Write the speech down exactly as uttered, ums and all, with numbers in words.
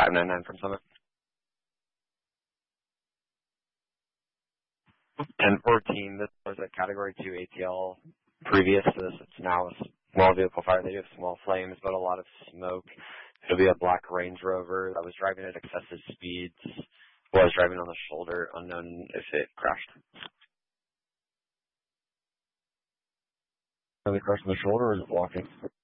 five nine nine from Summit. ten fourteen, this was a Category two A T L. Previous to this, it's now a small vehicle fire. They do have small flames, but a lot of smoke. It'll be a black Range Rover that was driving at excessive speeds. Was driving on the shoulder, unknown if it crashed. Are they crashed on the shoulder or is it walking?